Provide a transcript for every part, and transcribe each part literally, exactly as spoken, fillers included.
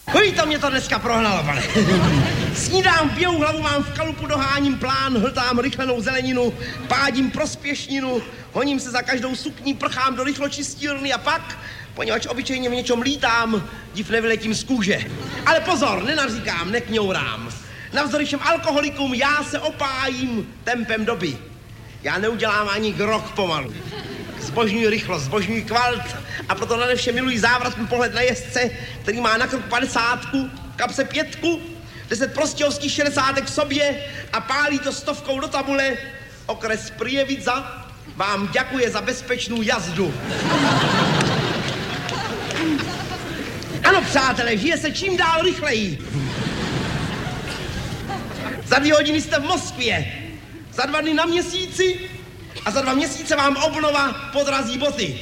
Hoj, to mě to dneska prohnalo, pane. Snídám, pijou hlavu, mám v kalupu, doháním plán, hltám rychlenou zeleninu, pádím prospěšninu, honím se za každou sukní, prchám do rychločistírny a pak, poněvadž obyčejně v něčem lítám, div nevyletím z kůže. Ale pozor, nenaříkám, nekňourám. Navzdory všem alkoholikům já se opájím tempem doby. Já neudělám ani krok pomalu. Zbožňuji rychlost, zbožňuji kvalt a proto nade vše miluji závratný pohled na jezdce, který má na krk padesátku, kapse pětku, deset prostějovských šedesátek v sobě a pálí to stovkou do tabule. Okres Prievidza vám děkuje za bezpečnou jazdu. Ano, přátelé, žije se čím dál rychleji. Za dvě hodiny jste v Moskvě, za dva dny na měsíci a za dva měsíce vám obnova podrazí boty.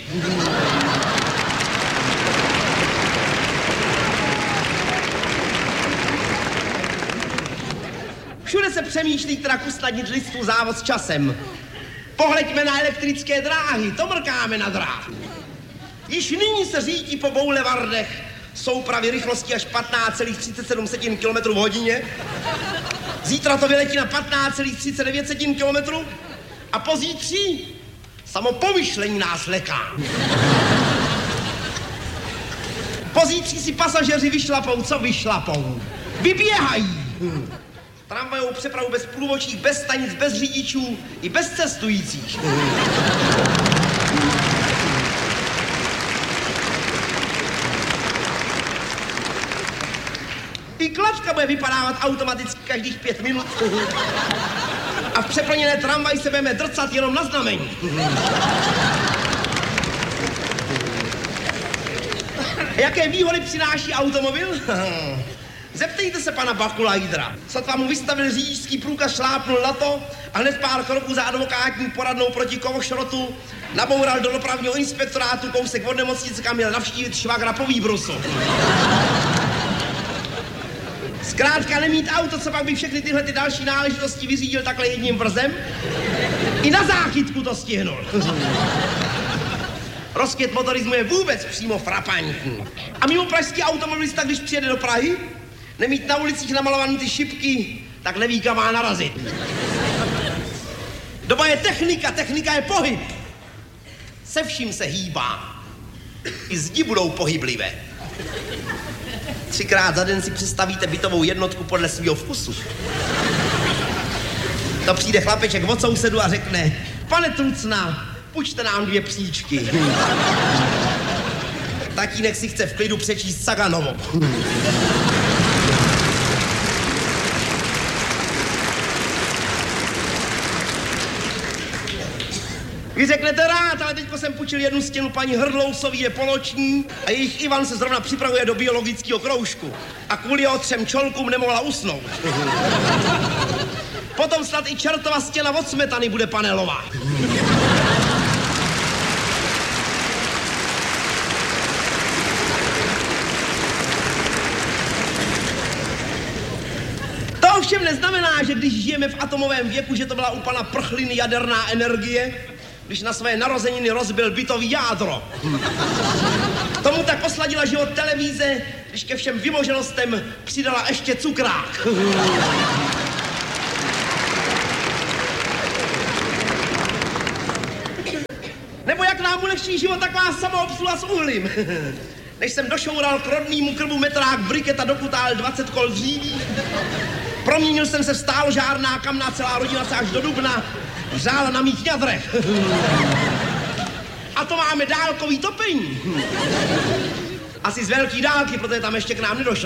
Všude se přemýšlí, jak usnadnit lidstvu závod s časem. Pohleďme na elektrické dráhy, to mrkáme na dráh. Již nyní se řítí po boulevardech soupravy rychlosti až patnáct celá třicet sedm kilometrů v hodině. Zítra to vyletí na patnáct celá třicet devět kilometrů a pozítří samo pomyšlení nás leká. Pozítří si pasažeři vyšlapou, co vyšlapou? Vyběhají. Tramvajovou přepravu bez průvodčích, bez stanic, bez řidičů i bez cestujících. I klačka bude vypadávat automaticky každých pět minut. A v přeplněné tramvaj se budeme drcat jenom na znamení. Jaké výhody přináší automobil? Zeptejte se pana Bakulajdra. Sotva mu vystavil řidičský průkaz, šlápnul na to a hned pár kroků za advokátní poradnou proti kovošrotu naboural do dopravního inspektorátu kousek od nemocnice, kam měl navštívit švagra po výbrusu. Zkrátka nemít auto, co pak by všechny tyhle ty další náležitosti vyřídil takhle jedním vrzem. I na záchytku to stihnul. Rozkvět motorismu je vůbec přímo frapantní. A mimo pražský automobilista, když přijede do Prahy, nemít na ulicích namalovaný ty šipky, tak neví, kam má narazit. Doba je technika, technika je pohyb. Se vším se hýbá. I zdi budou pohyblivé. Třikrát za den si představíte bytovou jednotku podle svého vkusu. To přijde chlapeček od sousedu a řekne: pane Trucna, půjčte nám dvě příčky. Tatínek si chce v klidu přečíst Saganovo. Vy řeknete rád, ale teďko jsem půjčil jednu stěnu paní Hrdlousový, je poloční a jejich Ivan se zrovna připravuje do biologického kroužku. A kvůli jeho třem čolkům nemohla usnout. Potom snad i čertova stěna od smetany bude panelová. To ovšem neznamená, že když žijeme v atomovém věku, že to byla u pana Prchliny jaderná energie, když na své narozeniny rozbil bytový jádro. Tomu tak osladila život televize, když ke všem vymoženostem přidala ještě cukrák. Nebo jak nám ulehčí život taková samoobsluha s uhlím. Než jsem došoural k rodnýmu krbu metrák briketa, dokutál dvacet kol dříví, proměnil jsem se v stáložárná kamna, celá rodina se až do dubna řála na mých ňadrech. A to máme dálkový topení. Asi z velký dálky, protože tam ještě k nám nedošlo.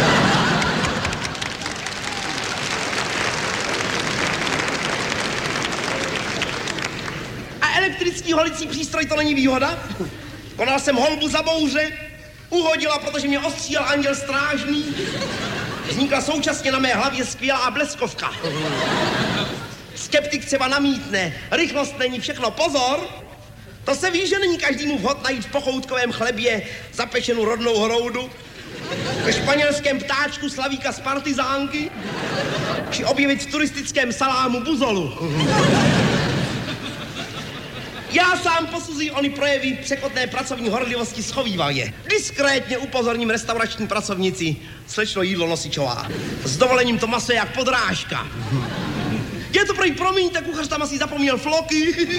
A elektrický holicí přístroj to není výhoda. Konal jsem holbu za bouře, uhodila, protože mě ostřílel anděl strážný. Vznikla současně na mé hlavě skvělá bleskovka. Skeptik třeba namítne, rychlost není všechno, pozor! To se ví, že není každému vhod najít v pochoutkovém chlebě zapečenou rodnou hroudu, ve španělském ptáčku Slavíka z Partizánky, či objevit v turistickém salámu buzolu. Já sám posuzuji ony projevy překotné pracovní horlivosti schovívavě. Diskrétně upozorním restaurační pracovnici, slečno jídlo nosičová. S dovolením to maso je jak podrážka. Je to prej, promiňte, kuchař tam asi zapomněl floky.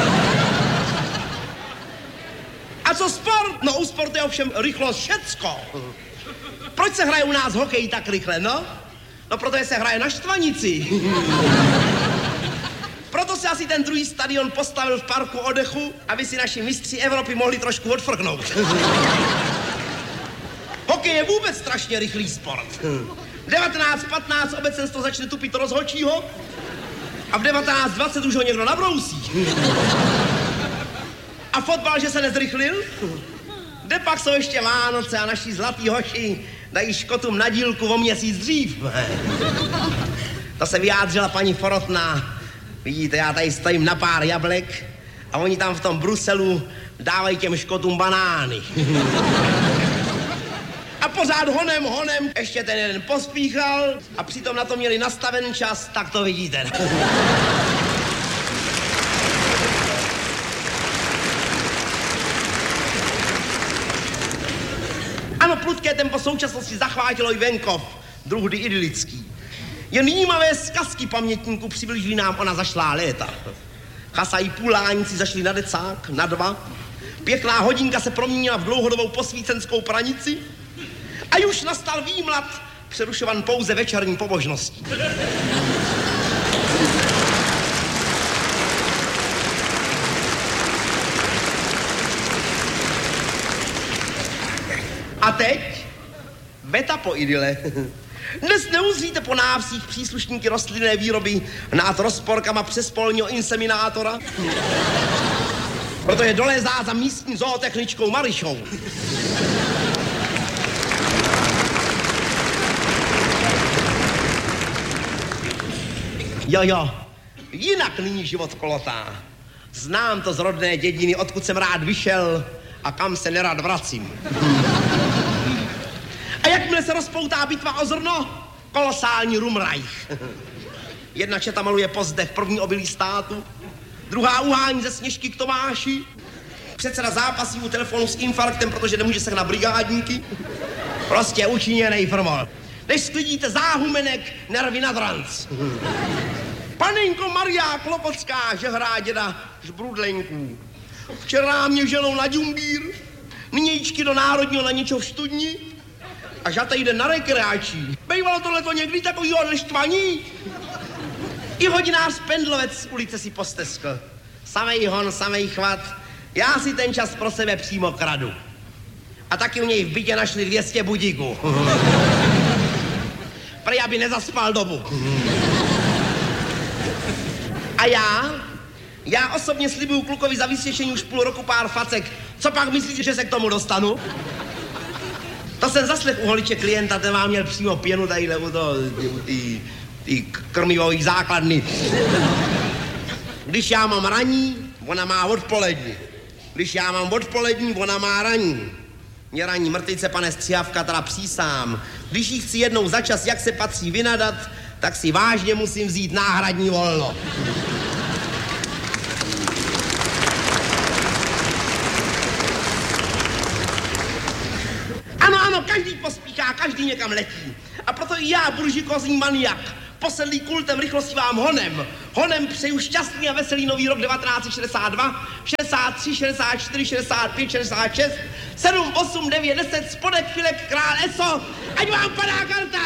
A co sport? No u sportu je ovšem rychlost všecko. Proč se hraje u nás hokej tak rychle, no? No protože se hraje na štvanici. Proto se asi ten druhý stadion postavil v parku oddechu, aby si naši mistři Evropy mohli trošku odfrknout. Hokej je vůbec strašně rychlý sport. V devatenáct patnáct obecenstvo začne tupit rozhodčího a v devatenáct dvacet už ho někdo nabrousí. A fotbal, že se nezrychlil? Kde pak jsou ještě Vánoce a naši zlatý hoši dají škotům na dílku o měsíc dřív. To se vyjádřila paní Forotná. Vidíte, já tady stojím na pár jablek a oni tam v tom Bruselu dávají těm škotům banány. A pořád honem, honem, ještě ten jeden pospíchal a přitom na to měli nastaven čas, tak to vidíte. Ano, prudké tempo současnosti zachvátilo i venkov, druhdy idylický. Jen jímavé zkazky pamětníků přibližují nám ona zašlá léta. Chasají půláníci zašli na decák, na dva. Pěkná hodinka se proměnila v dlouhodobou posvícenskou pranici. A už nastal výmlad, přerušovan pouze večerní pobožností. A teď beta po idyle. Dnes neuzříte po návsích příslušníky rostlinné výroby hnát rozporkama přes polního inseminátora, protože dolézá za místní zootechničkou Marišou. Jo, jo, jinak nyní život kolotá. Znám to z rodné dědiny, odkud jsem rád vyšel a kam se nerad vracím. A jakmile se rozpoutá bitva o zrno, kolosální rumrajch. Jedna četa maluje pozdech první obilí státu, druhá uhání ze Sněžky k Tomáši, předseda zápasí u telefonu s infarktem, protože nemůže sehnat brigádníky. Prostě učiněnej frmol. Než sklidíte záhumenek, nervy na dranc. Panenko Maria Klopocká, že hrá děda žbrudlenků. Včera mě ženou na Džumbír, nynějčky do Národního na něčo v Studni a žata jde na rekreační. Bejvalo tohleto někdy takovýho neštvaní. I hodinář Pendlovec z ulice si posteskl. Samej hon, samej chvat, já si ten čas pro sebe přímo kradu. A taky u něj v bytě našli dvě stě budíků. Prej, aby nezaspal dobu. A já? Já osobně slibuju klukovi za vysvěšení už půl roku pár facek. Co pak myslíte, že se k tomu dostanu? To jsem zaslech u holiče klienta, ten vám měl přímo pěnu tadyhle u toho, ty, ty krmivový základny. Když já mám raní, ona má odpolední. Když já mám odpolední, ona má raní. Mě raní mrtvice, pane Střihavka, teda přísám. Když jí chci jednou za čas, jak se patří, vynadat, tak si vážně musím vzít náhradní volno. Ano, ano, každý pospíchá, každý někam letí. A proto i já, buržikózní maniak, posedlý kultem rychlosti vám honem. Honem přeju šťastný a veselý nový rok devatenáct set šedesát dva, šedesát tři, šedesát čtyři, šedesát pět, šedesát šest, sedm, osm, devět, deset, spodek, filek, král, eso, ať vám padá karta!